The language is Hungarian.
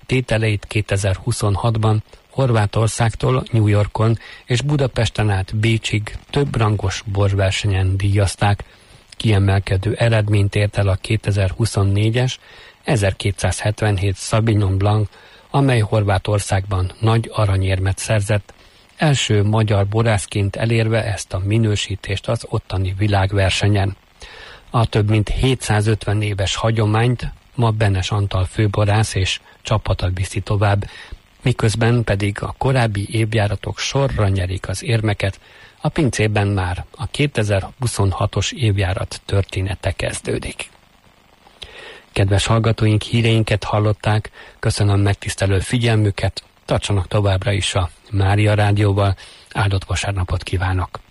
tételeit 2026-ban Horvátországtól New Yorkon és Budapesten át Bécsig több rangos borversenyen díjazták. Kiemelkedő eredményt ért el a 2024-es 1277 Sauvignon Blanc, amely Horvátországban nagy aranyérmet szerzett, első magyar borászként elérve ezt a minősítést az ottani világversenyen. A több mint 750 éves hagyományt ma Benes Antal főborász és csapata viszi tovább, miközben pedig a korábbi évjáratok sorra nyerik az érmeket, a pincében már a 2026-os évjárat története kezdődik. Kedves hallgatóink, híreinket hallották, köszönöm megtisztelő figyelmüket, tartsanak továbbra is a Mária Rádióval, áldott vasárnapot kívánok!